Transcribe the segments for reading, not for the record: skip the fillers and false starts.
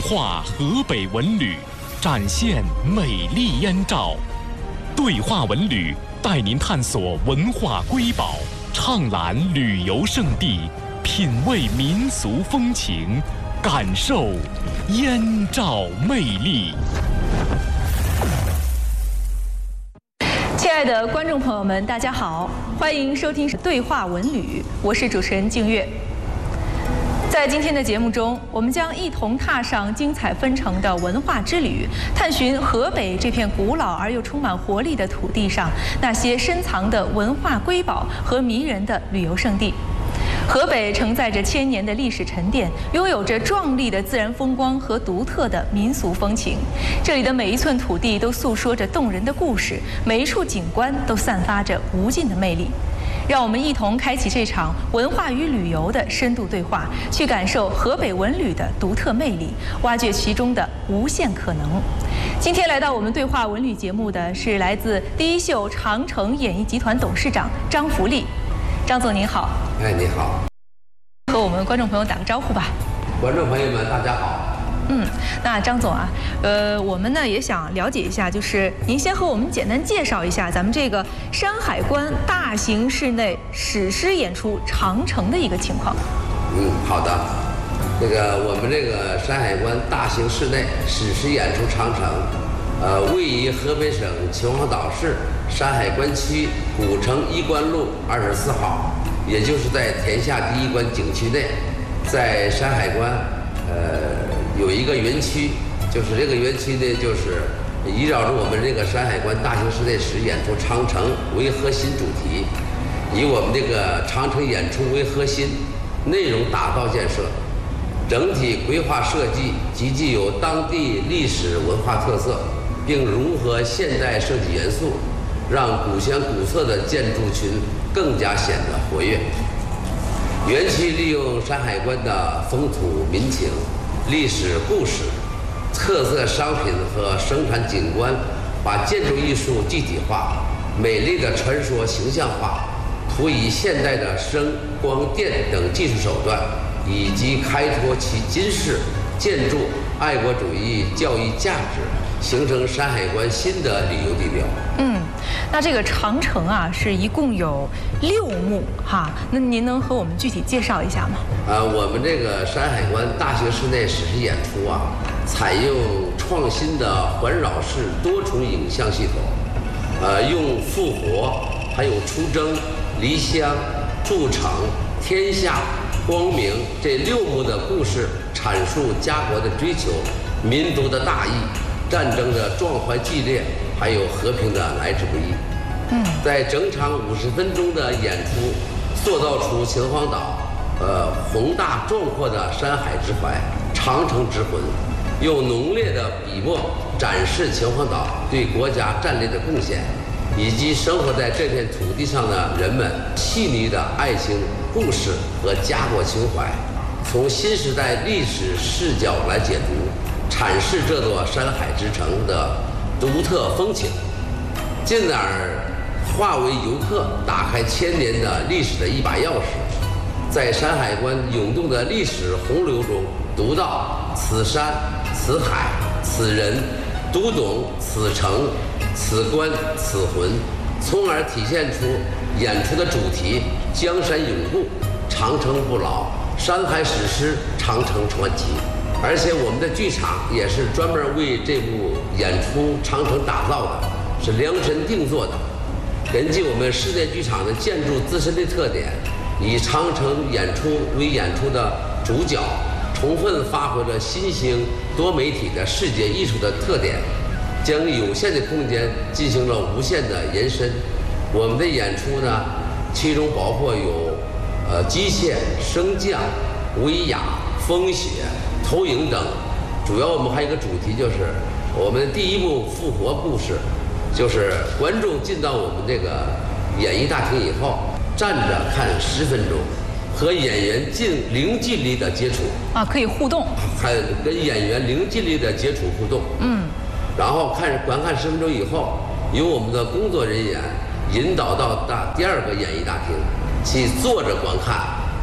画河北文旅，展现美丽燕赵。对话文旅带您探索文化瑰宝，畅览旅游胜地，品味民俗风情，感受燕赵魅力。 亲爱的观众朋友们，大家好，欢迎收听对话文旅，我是主持人静月。在今天的节目中，我们将一同踏上精彩纷呈的文化之旅，探寻河北这片古老而又充满活力的土地上那些深藏的文化瑰宝和迷人的旅游胜地。河北承载着千年的历史沉淀，拥有着壮丽的自然风光和独特的民俗风情。这里的每一寸土地都诉说着动人的故事，每一处景观都散发着无尽的魅力。让我们一同开启这场文化与旅游的深度对话，去感受河北文旅的独特魅力，挖掘其中的无限可能。今天来到我们对话文旅节目的是来自第一秀长城演艺集团董事长张福利。张总您好。 哎，你好。 和我们观众朋友打个招呼吧。 观众朋友们，大家好。 那张总啊，我们呢也想了解一下，就是您先和我们简单介绍一下咱们这个山海关大型室内史诗演出《长城》的一个情况。 好的。我们这个山海关大型室内史诗演出《长城》，位于河北省秦皇岛市山海关区古城一关路24号，也就是在天下第一关景区内，在山海关，有一个园区，就是这个园区呢，就是依照着我们这个山海关大型室内史演出《长城》为核心主题，以我们这个长城演出为核心，内容打造建设，整体规划设计极具有当地历史文化特色，并融合现代设计元素，让古香古色的建筑群更加显得活跃。园区利用山海关的风土民情、历史故事、特色商品和生产景观，把建筑艺术具体化、美丽的传说形象化，辅以现代的声、光电等技术手段，以及开拓其今世建筑爱国主义教育价值，形成山海关新的旅游地标。 那这个长城啊，是一共有6幕哈，那您能和我们具体介绍一下吗？ 我们这个山海关大型室内史诗演出啊，采用创新的环绕式多重影像系统，用复活、还有出征、离乡、筑城、天下、光明这6幕的故事，阐述家国的追求、民族的大义、战争的壮怀激烈，还有和平的来之不易。在整场50分钟的演出，塑造出秦皇岛宏大壮阔的山海之怀、长城之魂，用浓烈的笔墨展示秦皇岛对国家战略的贡献，以及生活在这片土地上的人们细腻的爱情故事和家国情怀，从新时代历史视角来解读，阐释这座山海之城的独特风情，进而化为游客打开1000年的历史的一把钥匙，在山海关涌动的历史洪流中，读到此山、此海、此人，读懂此城、此关、此魂，从而体现出演出的主题：江山永固，长城不老，山海史诗，长城传奇。而且我们的剧场也是专门为这部演出《长城》打造的，是量身定做的。根据我们室内剧场的建筑自身的特点，以长城演出为演出的主角，充分发挥了新兴多媒体的视觉艺术的特点，将有限的空间进行了无限的延伸。我们的演出呢，其中包括有机械、升降、威亚、风雪、投影等。主要我们还有一个主题，就是我们的第1幕复活故事，就是观众进到我们这个演艺大厅以后，站着看10分钟，和演员零距离的接触可以互动， 还跟演员零距离的接触互动。然后观看10分钟以后，由我们的工作人员引导到第2个演艺大厅去坐着观看，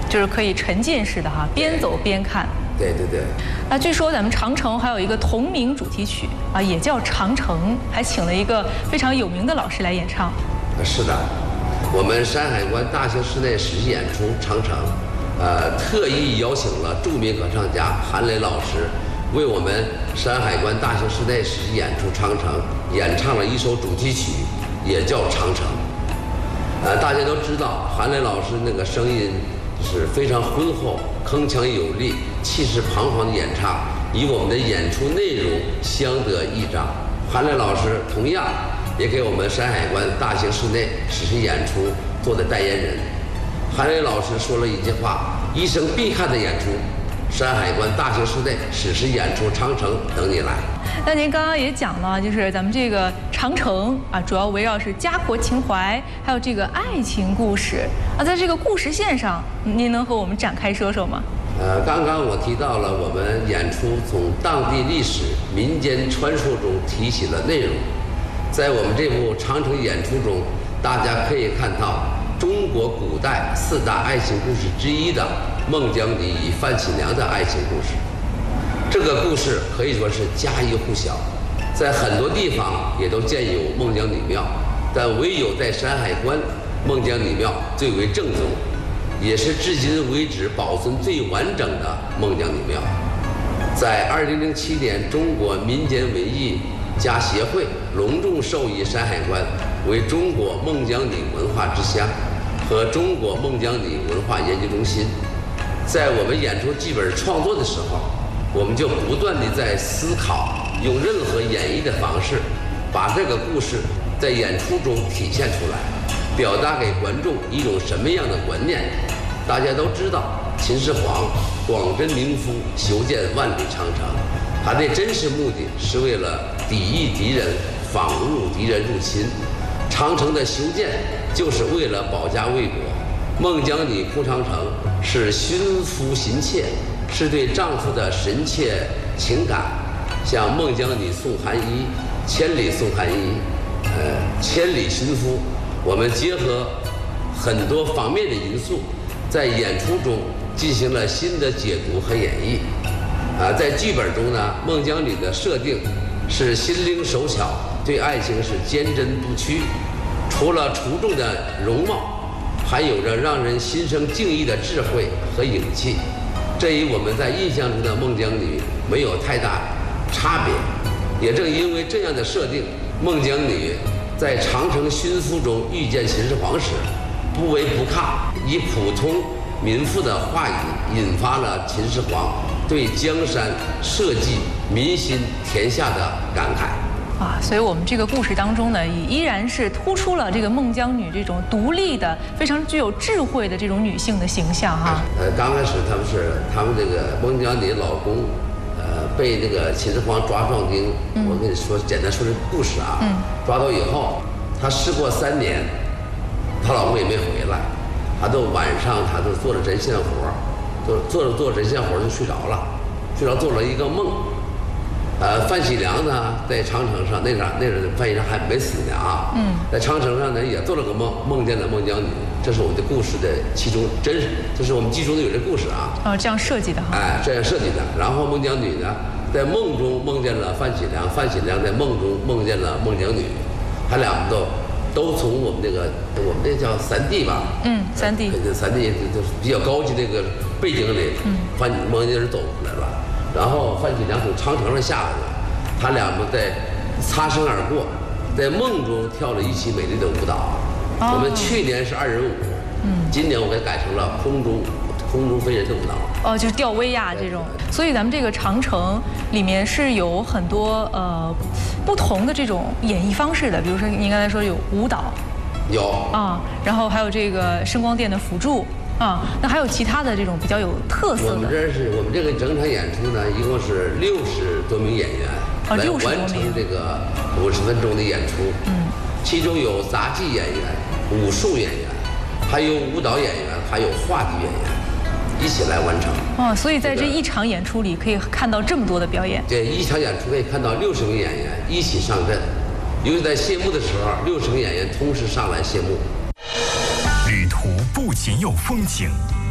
就是可以沉浸式的哈，边走边看。 对对对。 那据说咱们长城还有一个同名主题曲啊，也叫《长城》，还请了一个非常有名的老师来演唱。 是的，我们山海关大型室内实际演出《长城》，特意邀请了著名歌唱家韩磊老师，为我们山海关大型室内实际演出《长城》演唱了一首主题曲，也叫《长城》。大家都知道，韩磊老师那个声音是非常浑厚、铿锵有力、气势磅礴的演唱，与我们的演出内容相得益彰。韩磊老师同样也给我们山海关大型室内实时演出做的代言人。韩磊老师说了一句话：一生必看的演出，山海关大型室内实时演出《长城》等你来。 那您刚刚也讲了，就是咱们这个长城啊，主要围绕是家国情怀，还有这个爱情故事啊。在这个故事线上，您能和我们展开说说吗？ 刚刚我提到了我们演出从当地历史、民间传说中提起了内容。在我们这部长城演出中，大家可以看到中国古代4大爱情故事之一的孟姜女与范启良的爱情故事。这个故事可以说是家喻户晓，在很多地方也都建有孟姜女庙，但唯有在山海关，孟姜女庙最为正宗，也是至今为止保存最完整的孟姜女庙。在2007年，中国民间文艺家协会隆重授予山海关为中国孟姜女文化之乡和中国孟姜女文化研究中心。在我们演出剧本创作的时候，我们就不断地在思考，用任何演绎的方式，把这个故事在演出中体现出来，表达给观众一种什么样的观念。大家都知道，秦始皇广征民夫，修建万里长城，他的真实目的是为了抵御敌人，防御敌人入侵。长城的修建就是为了保家卫国。孟姜女哭长城是寻夫寻妾，是对丈夫的深切情感，像孟姜女送寒衣，千里送寒衣，千里寻夫。我们结合很多方面的因素，在演出中进行了新的解读和演绎。在剧本中呢，孟姜女的设定是心灵手巧，对爱情是坚贞不屈。除了出众的容貌，还有着让人心生敬意的智慧和勇气。这与我们在印象中的孟姜女没有太大差别。也正因为这样的设定，孟姜女在长城寻夫中遇见秦始皇时，不卑不亢，以普通民妇的话语引发了秦始皇对江山社稷民心天下的感慨。 所以我们这个故事当中呢，依然是突出了这个孟姜女这种独立的、非常具有智慧的这种女性的形象哈。 刚开始他们这个孟姜女老公，被那个秦始皇抓壮丁。我跟你说，简单说这故事啊。抓到以后，她事过3年，她老公也没回来，她都晚上她都做了针线活，做着针线活就睡着了，做了一个梦。范启良呢，在长城上那阵范启良还没死呢啊。在长城上呢也做了个梦，梦见了孟姜女。这是我们的故事的其中这是我们剧中的有这故事啊。这样设计的哈。这样设计的。然后孟姜女呢，在梦中梦见了范启良，范启良在梦中梦见了孟姜女，他俩都从我们这叫3D 吧。3D。3D 就是比较高级这个背景里，孟姜女走出来了。然后范启良从长城上下来了，他俩在擦身而过，在梦中跳了一起美丽的舞蹈。我们去年是2人舞，今年我给改成了空中飞人的舞蹈。 就是吊威亚这种。所以咱们这个长城里面是有很多不同的这种演绎方式的，比如说您刚才说有舞蹈， 有然后还有这个声光电的辅助。那还有其他的这种比较有特色的。 我们这个整场演出呢，一共是60多名演员来完成这个50分钟的演出。其中有杂技演员、武术演员，还有舞蹈演员，还有话剧演员，一起来完成。 所以在这一场演出里可以看到这么多的表演。 对，一场演出可以看到60名演员一起上阵，尤其在谢幕的时候，60名演员同时上来谢幕。 旅途不仅有风景，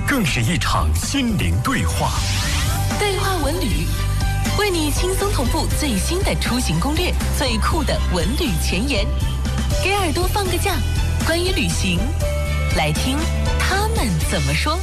更是一场心灵对话。 对话文旅，为你轻松同步最新的出行攻略，最酷的文旅前沿，给耳朵放个假。关于旅行，来听他们怎么说。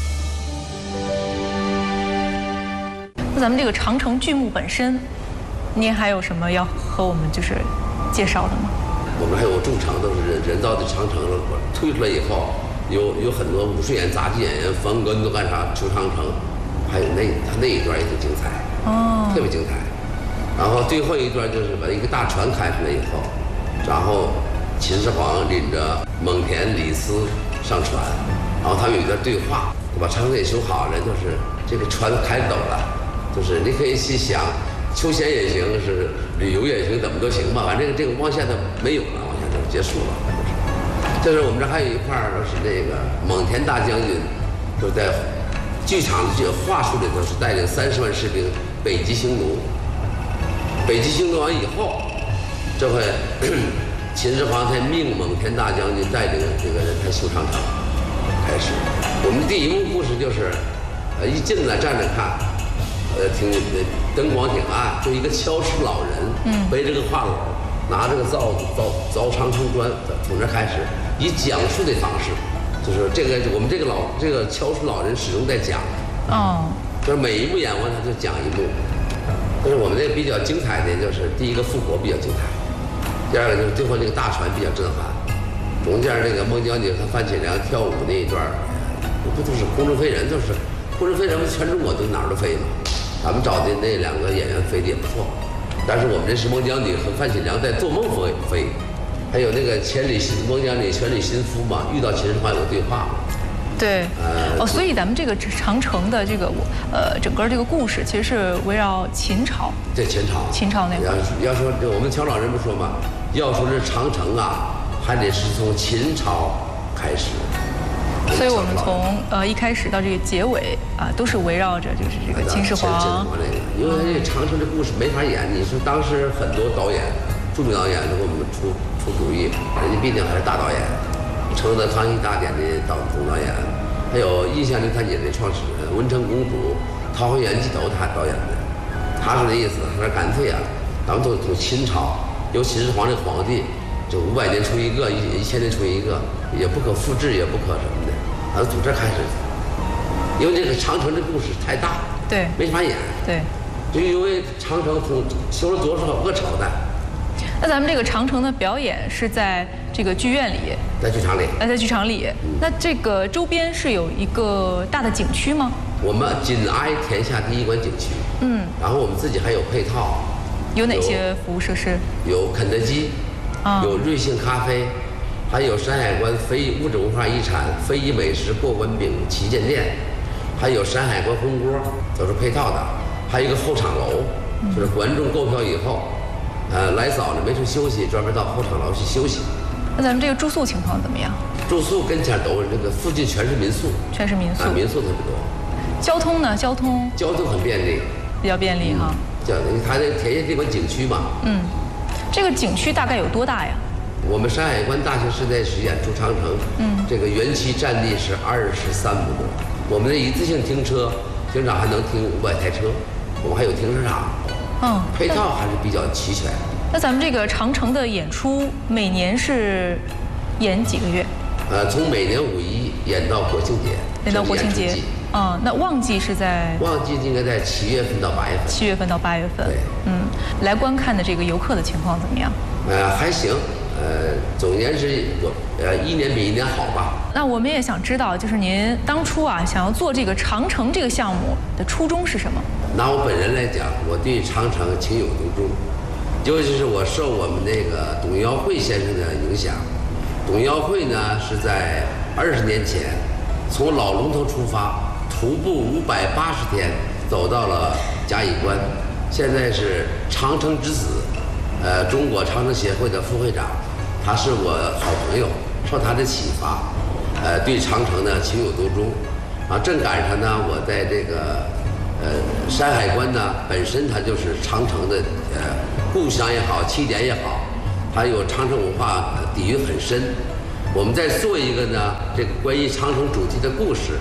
那咱们这个长城剧目本身，您还有什么要和我们就是介绍的吗？ 我们还有驻场都是人造的长城，推出来以后，有很多武术演员、杂技演员，冯根都干啥出长城，还有他那一段也挺精彩，特别精彩。然后最后一段就是把一个大船开出来以后，然后秦始皇领着蒙恬、李斯上船，然后他们有一段对话，把长城给修好了，就是这个船开走了，就是你可以去想，休闲也行，是旅游也行，怎么都行吧。反正这个往下的没有了，往下就结束了。就是我们这还有一块儿，是这个蒙恬大将军，就在剧场的这个话术里头是带领30万士兵北击匈奴。北击匈奴完以后，这回秦始皇才命蒙恬大将军带领这个人才修长城开始。我们第一幕故事就是，一进来站着看，挺灯光挺暗，就一个敲石老人，背着个话篓，拿着个凿长城砖，从这开始，以讲述的方式，就是这个我们这个敲石老人始终在讲，就是每一幕演完他就讲一幕。但是我们这个比较精彩的就是第一个复活比较精彩，第二个就是最后这个大船比较震撼，中间那个孟姜女和范启良跳舞那一段，不都是空中飞人，就是空中飞人，全中国都哪儿都飞嘛。咱们找的那2个演员飞的也不错，但是我们这是孟姜女和范启良在做梦飞，还有那个孟姜女千里心夫嘛，遇到秦始皇有个对话嘛。 对，所以咱们这个长城的这个整个这个故事其实是围绕秦朝。对，秦朝那个。 要说我们乔老人不说嘛，要说这长城啊，还得是从秦朝开始。 所以我们从一开始到这个结尾啊，都是围绕着就是这个秦始皇。 因为这长城这故事没法演，你说当时很多导演、著名导演都给我们出主意，人家毕竟还是大导演。承德康熙大典的总导演，还有印象流探险的创始人文成公主、桃花源记都他导演的。他说的意思，他说干脆啊，咱们都从秦朝，由秦始皇这个皇帝，就500年出一个，1000年出一个，也不可复制，也不可什么的。咱从这开始，因为这个长城这故事太大， 对， 没法演， 对， 就因为长城修了多少个朝代。 那咱们这个长城的表演是在这个剧院里， 在剧场里， 在剧场里。那这个周边是有一个大的景区吗？ 我们紧挨天下第1馆景区，然后我们自己还有配套。 有哪些服务设施？有肯德基，有瑞幸咖啡，还有山海关非物质文化遗产非遗美食过关饼旗舰店，还有山海关红锅，都是配套的。还有一个候场楼，就是观众购票以后。来早了没处休息，专门到候场楼去休息。 那咱们这个住宿情况怎么样？ 住宿跟前都是这个附近全是民宿，民宿特别多。 交通呢？交通很便利， 比较便利哈。 它这天下这馆景区嘛， 这个景区大概有多大呀？ 我们山海关大型室内实验出长城，这个园区占地是23亩多。我们的一次性停车场还能停500台车，我们还有停车场。配套还是比较齐全。 那咱们这个长城的演出每年是演几个月？ 从每年5·1演到国庆节。 演到国庆节。那旺季是在？ 旺季应该在7月份到8月份。 7月份到8月份。 对。 来观看的这个游客的情况怎么样？ 还行。总言之，一年比一年好吧。 那我们也想知道，就是您当初啊想要做这个长城这个项目的初衷是什么？ 拿我本人来讲，我对长城情有独钟，尤其是我受我们那个董耀会先生的影响。董耀会呢是在20年前从老龙头出发，徒步580天走到了嘉峪关，现在是长城之子，中国长城协会的副会长，他是我好朋友，受他的启发，对长城呢情有独钟。正赶上呢，我在这个山海关呢本身它就是长城的故乡也好，起点也好，还有长城文化底蕴很深。我们再做一个呢这个关于长城主题的故事，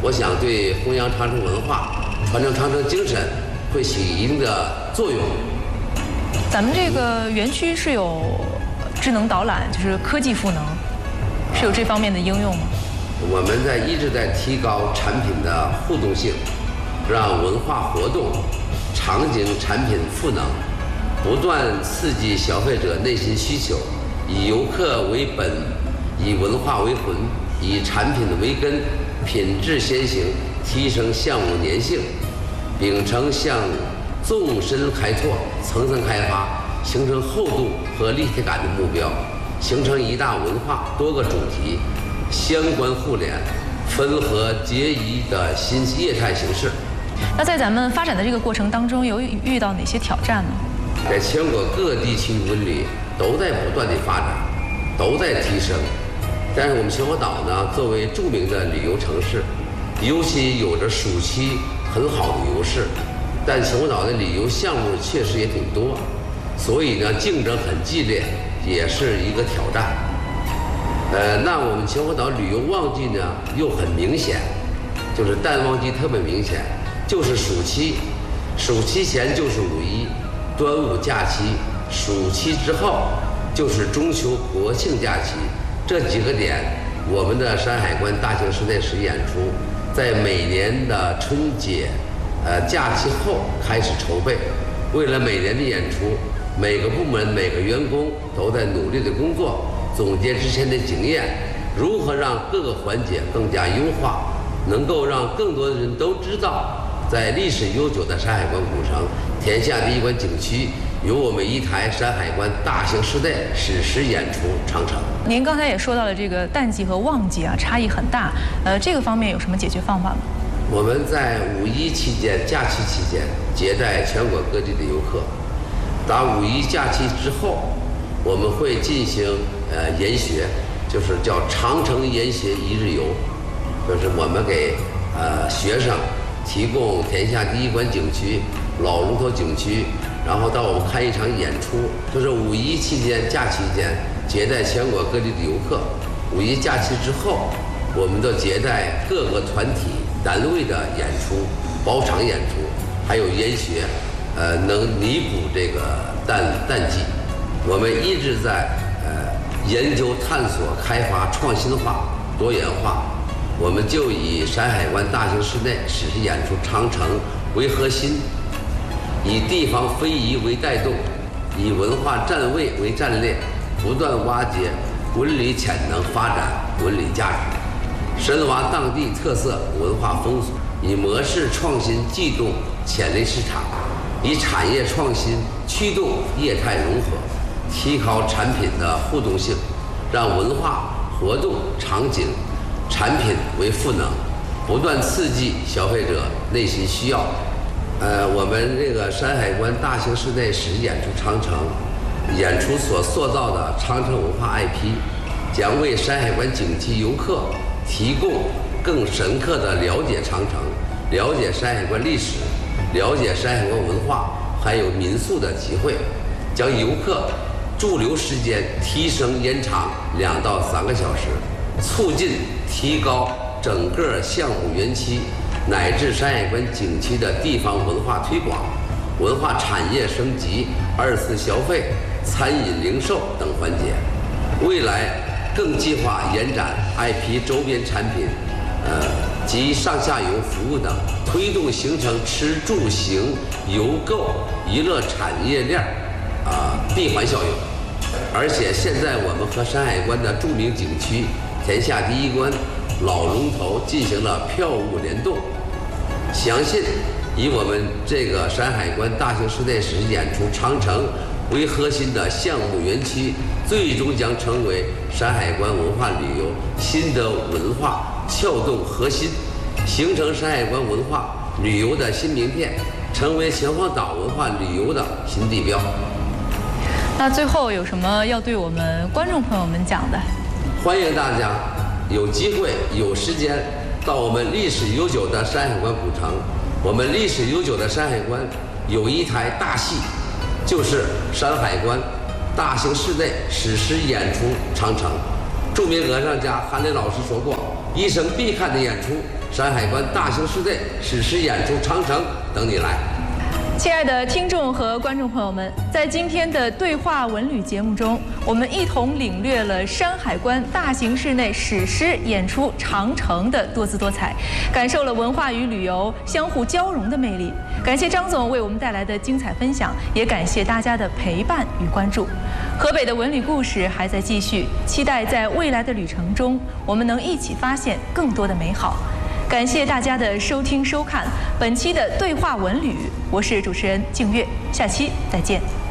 我想对弘扬长城文化、传承长城精神会起一定的作用。 咱们这个园区是有智能导览，就是科技赋能，是有这方面的应用吗？ 我们一直在提高产品的互动性，让文化活动、场景、产品赋能，不断刺激消费者内心需求，以游客为本，以文化为魂，以产品为根，品质先行，提升项目粘性，秉承向纵深开拓、层层开发，形成厚度和立体感的目标，形成一大文化多个主题相关互联、分合结宜的新业态形式。 那在咱们发展的这个过程当中，有遇到哪些挑战呢？ 在全国各地区文旅都在不断的发展，都在提升。但是我们秦皇岛呢，作为著名的旅游城市，尤其有着暑期很好的优势，但秦皇岛的旅游项目确实也挺多，所以呢，竞争很激烈，也是一个挑战。那我们秦皇岛旅游旺季呢又很明显，就是淡旺季特别明显，就是暑期，暑期前就是五一、端午假期，暑期之后就是中秋、国庆假期，这几个点，我们的山海关大型室内实演出，在每年的春节假期后开始筹备。为了每年的演出，每个部门、每个员工都在努力的工作，总结之前的经验，如何让各个环节更加优化，能够让更多的人都知道，在历史悠久的山海关古城、天下第一关景区，有我们一台山海关大型室内史实演出长城。 您刚才也说到了这个淡季和旺季啊，差异很大。这个方面有什么解决方法吗？ 我们在五一期间、假期期间接待全国各地的游客。打五一假期之后，我们会进行研学，就是叫长城研学一日游，就是我们给学生提供天下第一关景区、老龙头景区，然后到我们看一场演出，就是五一期间、假期间接待全国各地的游客。五一假期之后，我们都接待各个团体单位的演出，包场演出，还有研学，能弥补这个淡季。我们一直在研究、探索、开发创新化、多元化。我们就以山海关大型室内史实演出长城为核心，以地方非遗为带动，以文化站位为战略，不断挖掘文旅潜能，发展文旅价值，深挖当地特色文化风俗，以模式创新激动潜力市场，以产业创新驱动业态融合，提高产品的互动性，让文化活动场景产品为赋能，不断刺激消费者内心需要。我们这个山海关大型室内史实演出长城演出所塑造的长城文化 IP， 将为山海关景区游客提供更深刻的了解长城、了解山海关历史、了解山海关文化还有民宿的机会，将游客驻留时间提升延长2到3个小时，促进提高整个项目园区乃至山海关景区的地方文化推广、文化产业升级、2次消费、餐饮零售等环节。未来更计划延展 IP 周边产品及上下游服务等，推动形成吃住行游购娱乐产业链闭环效应。而且现在我们和山海关的著名景区天下第一关、老龙头进行了票务联动，相信以我们这个山海关大型室内史实演出长城为核心的项目园区，最终将成为山海关文化旅游新的文化撬动核心，形成山海关文化旅游的新名片，成为秦皇岛文化旅游的新地标。 那最后有什么要对我们观众朋友们讲的？ 欢迎大家有机会有时间到我们历史悠久的山海关古城。我们历史悠久的山海关有一台大戏，就是山海关大型室内史实演出长城。著名歌唱家韩磊老师说过，一生必看的演出山海关大型室内史诗演出《长城》等你来。 亲爱的听众和观众朋友们，在今天的对话文旅节目中，我们一同领略了山海关大型室内史诗演出《长城》的多姿多彩，感受了文化与旅游相互交融的魅力。感谢张总为我们带来的精彩分享，也感谢大家的陪伴与关注。河北的文旅故事还在继续，期待在未来的旅程中，我们能一起发现更多的美好。感谢大家的收听收看本期的对话文旅，我是主持人静月，下期再见。